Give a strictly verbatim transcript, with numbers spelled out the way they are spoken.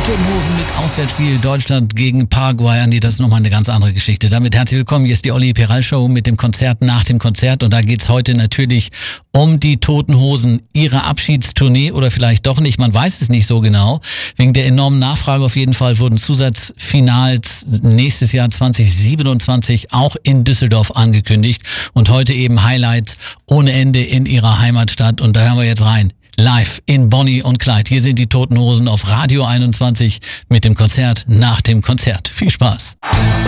Toten Hosen mit Auswärtsspiel Deutschland gegen Paraguay. Andi, das ist nochmal eine ganz andere Geschichte. Damit herzlich willkommen. Hier ist die Olli Peral Show mit dem Konzert nach dem Konzert. Und da geht's heute natürlich um die Toten Hosen, ihre Abschiedstournee oder vielleicht doch nicht. Man weiß es nicht so genau. Wegen der enormen Nachfrage auf jeden Fall wurden Zusatzfinals nächstes Jahr zwanzig siebenundzwanzig auch in Düsseldorf angekündigt. Und heute eben Highlights ohne Ende in ihrer Heimatstadt. Und da hören wir jetzt rein. Live in Bonnie und Clyde. Hier sind die Toten Hosen auf Radio einundzwanzig mit dem Konzert nach dem Konzert. Viel Spaß.